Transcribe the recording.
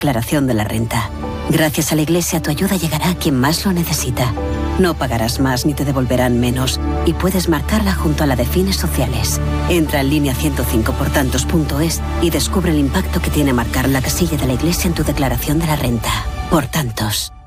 declaración de la renta. Gracias a la Iglesia, tu ayuda llegará a quien más lo necesita. No pagarás más ni te devolverán menos. Y puedes marcarla junto a la de fines sociales. Entra en línea 105portantos.es y descubre el impacto que tiene marcar la casilla de la Iglesia en tu declaración de la renta. Por tantos.